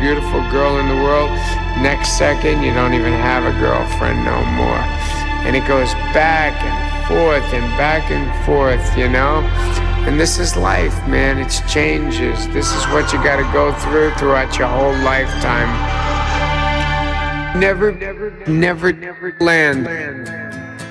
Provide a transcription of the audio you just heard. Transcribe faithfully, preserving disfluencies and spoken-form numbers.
beautiful girl in the world. Next second, you don't even have a girlfriend no more. And it goes back and forth and back and forth, you know? And this is life, man. It's changes. This is what you gotta go through throughout your whole lifetime. Never, never, never, never land.